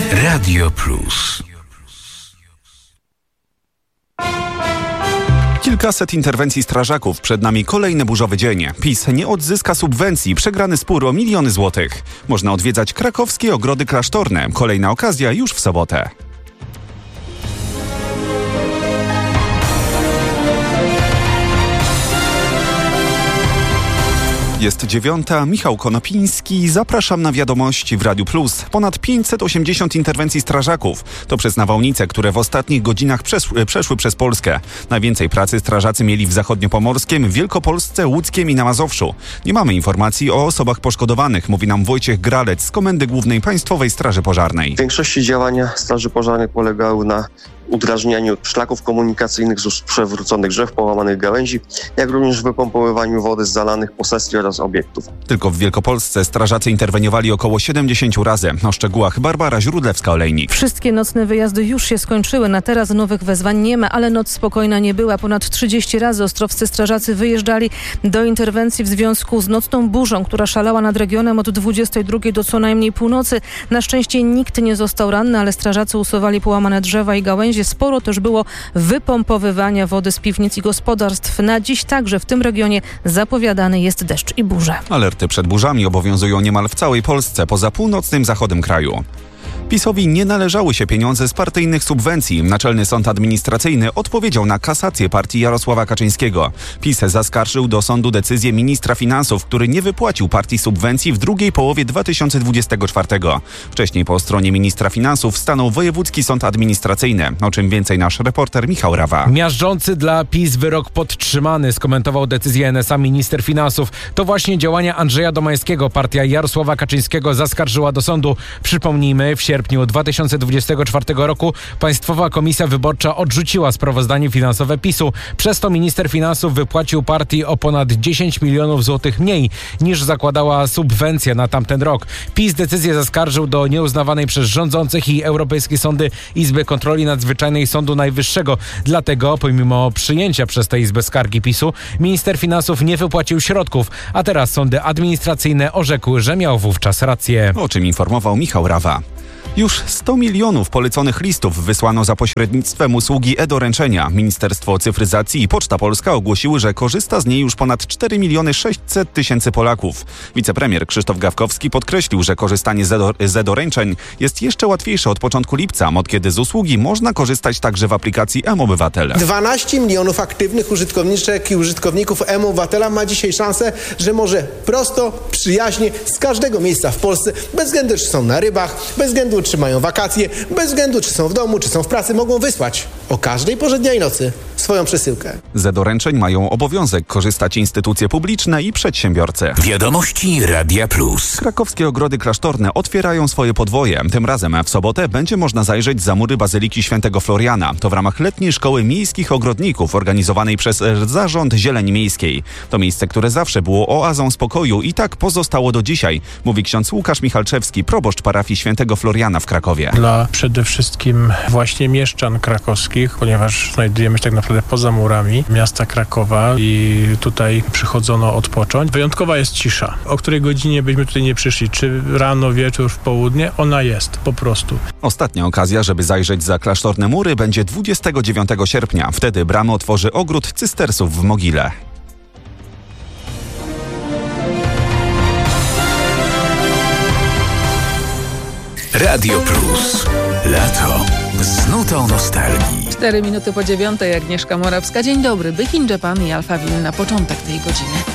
Radio Plus. Kilkaset interwencji strażaków, przed nami kolejny burzowy dzień. PiS nie odzyska subwencji, przegrany spór o miliony złotych. Można odwiedzać krakowskie ogrody klasztorne. Kolejna okazja już w sobotę. Jest 9:00, Michał Konopiński. Zapraszam na wiadomości w Radiu Plus. Ponad 580 interwencji strażaków. To przez nawałnice, które w ostatnich godzinach przeszły przez Polskę. Najwięcej pracy strażacy mieli w Zachodniopomorskiem, Wielkopolsce, Łódzkiem i na Mazowszu. Nie mamy informacji o osobach poszkodowanych, mówi nam Wojciech Gralec z Komendy Głównej Państwowej Straży Pożarnej. W większości działania Straży Pożarnej polegały na udrażnianiu szlaków komunikacyjnych z przewróconych drzew, połamanych gałęzi, jak również wypompowywaniu wody z zalanych posesji oraz obiektów. Tylko w Wielkopolsce strażacy interweniowali około 70 razy. O szczegółach Barbara Źródlewska-Olejnik. Wszystkie nocne wyjazdy już się skończyły. Na teraz nowych wezwań nie ma, ale noc spokojna nie była. Ponad 30 razy ostrowscy strażacy wyjeżdżali do interwencji w związku z nocną burzą, która szalała nad regionem od 22 do co najmniej północy. Na szczęście nikt nie został ranny, ale strażacy usuwali połamane drzewa i gałęzie. Sporo też było wypompowywania wody z piwnic i gospodarstw. Na dziś także w tym regionie zapowiadany jest deszcz i burze. Alerty przed burzami obowiązują niemal w całej Polsce, poza północnym zachodem kraju. PiS-owi nie należały się pieniądze z partyjnych subwencji. Naczelny Sąd Administracyjny odpowiedział na kasację partii Jarosława Kaczyńskiego. PiS zaskarżył do sądu decyzję ministra finansów, który nie wypłacił partii subwencji w drugiej połowie 2024. Wcześniej po stronie ministra finansów stanął Wojewódzki Sąd Administracyjny. O czym więcej nasz reporter Michał Rawa. Miażdżący dla PiS wyrok podtrzymany, skomentował decyzję NSA minister finansów. To właśnie działania Andrzeja Domańskiego partia Jarosława Kaczyńskiego zaskarżyła do sądu. Przypomnijmy, w sierpniu 2024 roku Państwowa Komisja Wyborcza odrzuciła sprawozdanie finansowe PiS-u. Przez to minister finansów wypłacił partii o ponad 10 milionów złotych mniej niż zakładała subwencja na tamten rok. PiS decyzję zaskarżył do nieuznawanej przez rządzących i europejskie sądy Izby Kontroli Nadzwyczajnej i Sądu Najwyższego. Dlatego, pomimo przyjęcia przez tę Izbę skargi PiS-u, minister finansów nie wypłacił środków, a teraz sądy administracyjne orzekły, że miał wówczas rację. O czym informował Michał Rawa. Już 100 milionów poleconych listów wysłano za pośrednictwem usługi e-doręczenia. Ministerstwo Cyfryzacji i Poczta Polska ogłosiły, że korzysta z niej już ponad 4 600 000 Polaków. Wicepremier Krzysztof Gawkowski podkreślił, że korzystanie z e-doręczeń jest jeszcze łatwiejsze od początku lipca, od kiedy z usługi można korzystać także w aplikacji mObywatel. 12 milionów aktywnych użytkowniczek i użytkowników mObywatela ma dzisiaj szansę, że może prosto, przyjaźnie, z każdego miejsca w Polsce, bez względu czy są na rybach, bez względu czy mają wakacje, bez względu czy są w domu, czy są w pracy, mogą wysłać o każdej porze dnia i nocy swoją przesyłkę. Z e-doręczeń mają obowiązek korzystać instytucje publiczne i przedsiębiorcy. Wiadomości Radia Plus. Krakowskie ogrody klasztorne otwierają swoje podwoje. Tym razem w sobotę będzie można zajrzeć za mury Bazyliki Świętego Floriana. To w ramach letniej szkoły miejskich ogrodników organizowanej przez Zarząd Zieleni Miejskiej. To miejsce, które zawsze było oazą spokoju i tak pozostało do dzisiaj, mówi ksiądz Łukasz Michalczewski, proboszcz parafii Świętego Floriana w Krakowie. Dla przede wszystkim właśnie mieszczan krakowskich, ponieważ znajdujemy się tak naprawdę poza murami miasta Krakowa i tutaj przychodzono odpocząć. Wyjątkowa jest cisza. O której godzinie byśmy tutaj nie przyszli, czy rano, wieczór, w południe, ona jest po prostu. Ostatnia okazja, żeby zajrzeć za klasztorne mury, będzie 29 sierpnia. Wtedy bramy otworzy ogród cystersów w Mogile. Radio Plus. Lato. Z nutą nostalgii. 4 minuty po 9:00, Agnieszka Morawska. Dzień dobry, Bychin Japan i Alphaville na początek tej godziny.